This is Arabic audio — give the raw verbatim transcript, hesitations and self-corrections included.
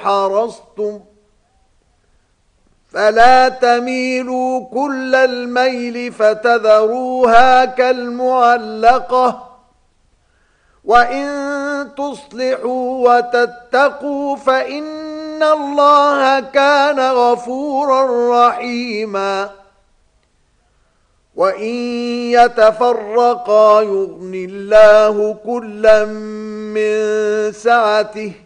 حرصتم فلا تميلوا كل الميل فتذروها كالمعلقة وإن تصلحوا وتتقوا فإن الله كان غفورا رحيما وإن يتفرقا يغني الله كلا من سعته